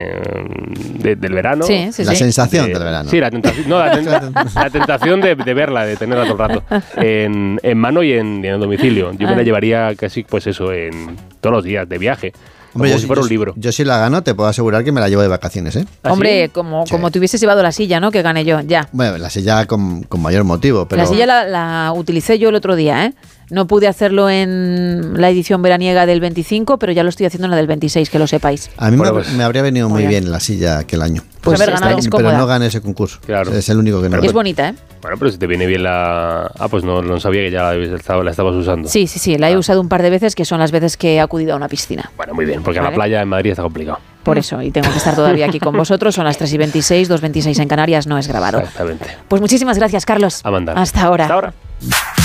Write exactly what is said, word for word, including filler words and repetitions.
de, del verano. Sí, sí, la sí. sensación de, del verano. Sí, la tentación, no, la, ten, la tentación de, de verla, de tenerla todo el rato en, en mano y en, y en el domicilio. Yo me la llevaría casi, pues eso, en todos los días de viaje. Hombre, como yo, si fuera yo, un libro. Yo si la gano, te puedo asegurar que me la llevo de vacaciones, ¿eh? ¿Ah, Hombre, sí? como, Sí. como te hubieses llevado la silla, ¿no? Que gané yo, ya. Bueno, la silla con, con mayor motivo, pero... La silla la, la utilicé yo el otro día, ¿eh? No pude hacerlo en la edición veraniega del veinticinco, pero ya lo estoy haciendo en la del veintiséis, que lo sepáis. A mí Bueno, me, pues, me habría venido muy muy bien. bien la silla aquel año. Pues haber ganado, es pero cómoda. no gané ese concurso. Claro. Es el único que no Es gané. bonita, ¿eh? Bueno, pero si te viene bien la... Ah, pues no, no sabía que ya la, estaba, la estabas usando. Sí, sí, sí, la he usado un par de veces, que son las veces que he acudido a una piscina. Bueno, muy bien, porque a Vale. la playa en Madrid está complicado. Por eso, y tengo que estar todavía aquí con vosotros. Son las tres y veintiséis, dos veintiséis en Canarias, no es grabado. Exactamente. Pues muchísimas gracias, Carlos. A mandar. Hasta ahora. Hasta ahora.